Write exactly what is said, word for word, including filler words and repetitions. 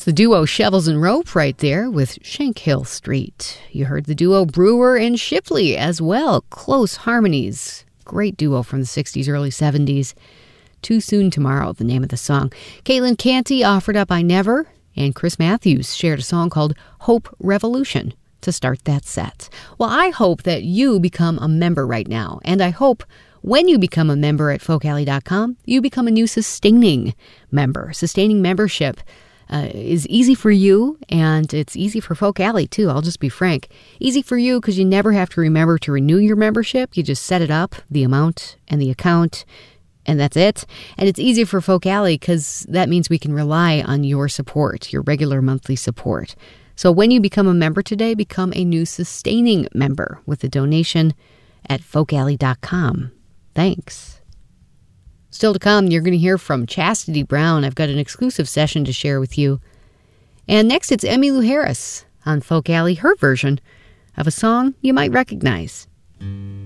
That's the duo Shovels and Rope right there with Shankill Street. You heard the duo Brewer and Shipley as well. Close Harmonies. Great duo from the sixties, early seventies. Too Soon Tomorrow, the name of the song. Caitlin Canty offered up I Never, and Chris Matthews shared a song called Hope Revolution to start that set. Well, I hope that you become a member right now, and I hope when you become a member at folk alley dot com, you become a new sustaining member. Sustaining membership uh, is easy for you, and it's easy for Folk Alley, too. I'll just be frank. Easy for you because you never have to remember to renew your membership. You just set it up, the amount and the account, and that's it. And it's easy for Folk Alley because that means we can rely on your support, your regular monthly support. So when you become a member today, become a new sustaining member with a donation at folk alley dot com. Thanks. Still to come, you're going to hear from Chastity Brown. I've got an exclusive session to share with you. And next, it's Emmylou Harris on Folk Alley, her version of a song you might recognize.